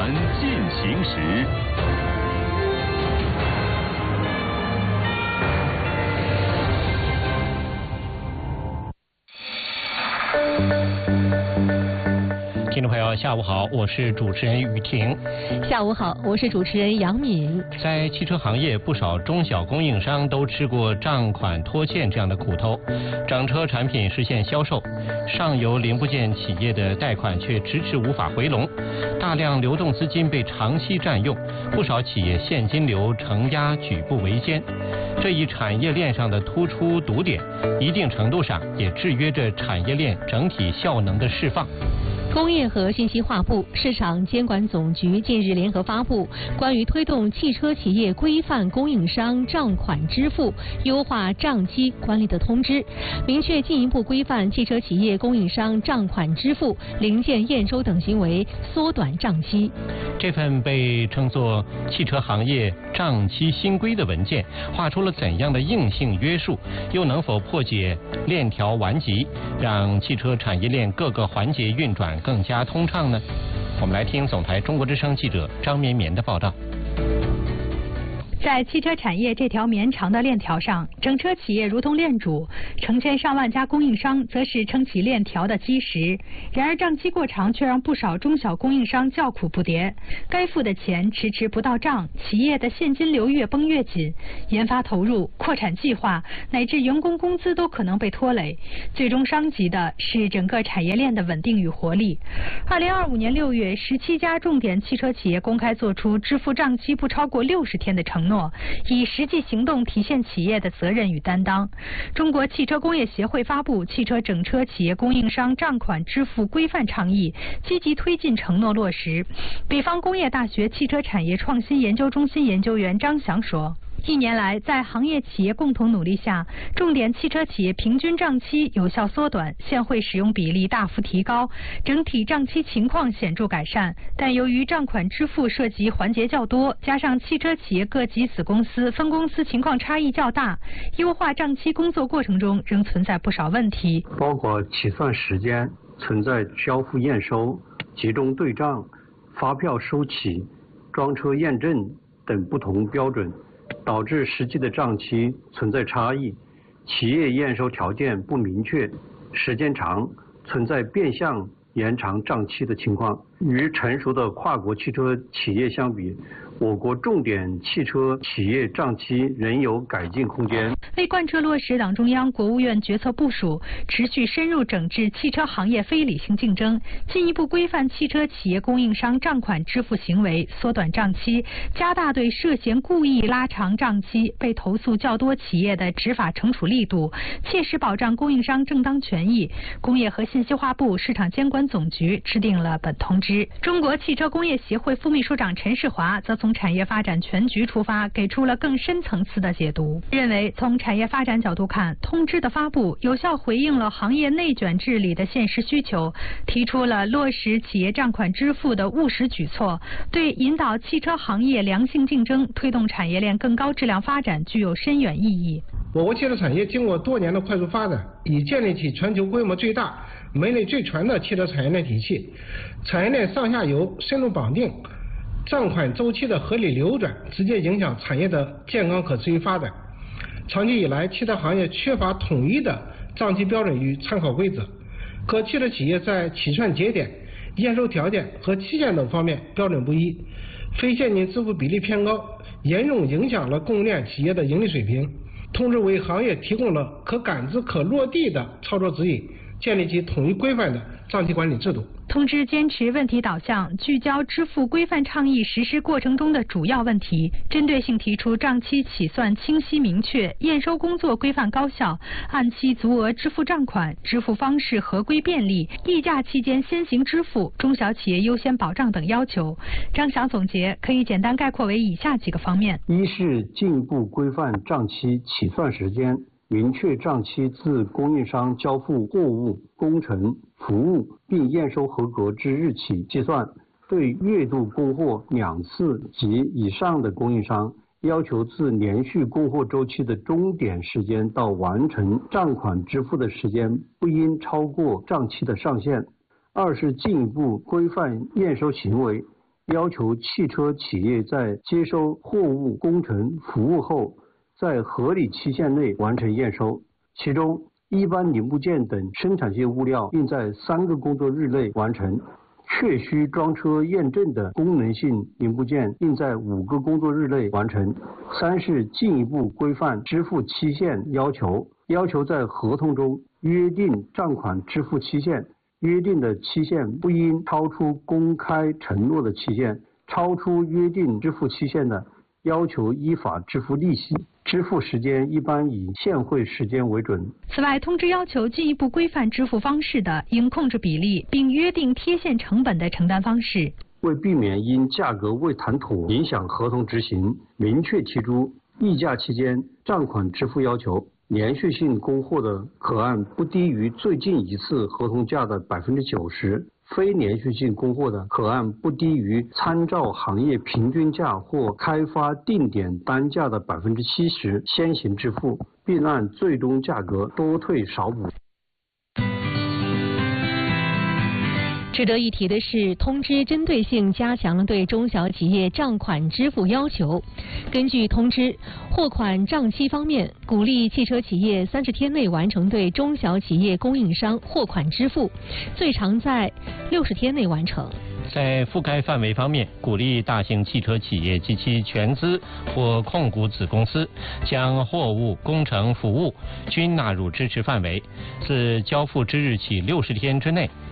传进行时。 听众朋友，下午好，我是主持人雨婷。 下午好，我是主持人杨敏。 在汽车行业，不少中小供应商都吃过账款拖欠这样的苦头，整车产品实现销售，上游零部件企业的贷款却迟迟无法回笼，大量流动资金被长期占用，不少企业现金流承压，举步维艰。这一产业链上的突出堵点，一定程度上也制约着产业链整体效能的释放。 工业和信息化部、市场监管总局近日联合发布关于推动汽车企业规范供应商账款支付、优化账期管理的通知，明确进一步规范汽车企业供应商账款支付、零件验收等行为，缩短账期。 这份被称作汽车行业账期新规的文件，画出了怎样的硬性约束？又能否破解链条顽疾，让汽车产业链各个环节运转更加通畅呢？我们来听总台中国之声记者张绵绵的报道。 在汽车产业这条绵长的链条上，整车企业如同链主，成千上万家供应商则是撑起链条的基石。然而账期过长，却让不少中小供应商叫苦不迭，该付的钱迟迟不到账，企业的现金流越绷越紧，研发投入、扩产计划乃至员工工资都可能被拖累，最终伤及的是整个产业链的稳定与活力。2025年6月，17家重点汽车企业公开做出支付账期不超过60天的承诺，以实际行动体现企业的责任与担当。中国汽车工业协会发布《汽车整车企业供应商账款支付规范倡议》，积极推进承诺落实。北方工业大学汽车产业创新研究中心研究员张翔说，1年来，在行业企业共同努力下，重点汽车企业平均账期有效缩短，现汇使用比例大幅提高，整体账期情况显著改善。但由于账款支付涉及环节较多，加上汽车企业各级子公司、分公司情况差异较大，优化账期工作过程中仍存在不少问题， 包括起算时间、存在交付验收、集中对账、发票收起、装车验证等不同标准，导致实际的账期存在差异，企业验收条件不明确，时间长，存在变相延长账期的情况。与成熟的跨国汽车企业相比，我国重点汽车企业账期仍有改进空间。 为贯彻落实党中央、国务院决策部署，持续深入整治汽车行业非理性竞争，进一步规范汽车企业供应商账款支付行为，缩短账期，加大对涉嫌故意拉长账期、被投诉较多企业的执法惩处力度，切实保障供应商正当权益。工业和信息化部、市场监管总局制定了本通知。中国汽车工业协会副秘书长陈世华则从产业发展全局出发，给出了更深层次的解读，认为从产业发展角度看，通知的发布有效回应了行业内卷治理的现实需求，提出了落实企业账款支付的务实举措，对引导汽车行业良性竞争、推动产业链更高质量发展具有深远意义。 我国汽车产业经过多年的快速发展，已建立起全球规模最大、门类最全的汽车产业链体系，产业链上下游深入绑定，账款周期的合理流转，直接影响产业的健康可持续发展。长期以来，汽车行业缺乏统一的账期标准与参考规则，各汽车企业在起算节点、验收条件和期限等方面标准不一，非现金支付比例偏高，严重影响了供应链企业的盈利水平。通知为行业提供了可感知、可落地的操作指引，建立起统一规范的账期管理制度。 通知坚持问题导向，聚焦支付规范倡议实施过程中的主要问题，针对性提出账期起算清晰明确、验收工作规范高效、按期足额支付账款、支付方式合规便利、议价期间先行支付、中小企业优先保障等要求。张翔总结可以简单概括为以下几个方面： 一是进一步规范账期起算时间，明确账期自供应商交付货物、工程、服务并验收合格之日起计算。对月度供货2次及以上的供应商，要求自连续供货周期的终点时间到完成账款支付的时间不应超过账期的上限。二是进一步规范验收行为， 要求汽车企业在接收货物、工程、服务后，在合理期限内完成验收。其中，一般零部件等生产性物料应在3个工作日内完成。确需装车验证的功能性零部件应在5个工作日内完成。3是进一步规范支付期限要求，要求在合同中约定账款支付期限，约定的期限不应超出公开承诺的期限，超出约定支付期限的，要求依法支付利息。支付时间一般以现汇时间为准。 此外，通知要求进一步规范支付方式的，应控制比例，并约定贴现成本的承担方式。 为避免因价格未谈妥影响合同执行，明确提出议价期间账款支付要求。连续性供货的可按不低于最近一次合同价的90%，非连续性供货的可按不低于参照行业平均价或开发定点单价的70%先行支付，并按最终价格多退少补。 值得一提的是，通知针对性加强了对中小企业账款支付要求。根据通知，货款账期方面，鼓励汽车企业30天内完成对中小企业供应商货款支付，最长在60天内完成。 在覆盖范围方面，鼓励大型汽车企业及其全资或控股子公司将货物、工程、服务均纳入支持范围，自交付之日起60天之内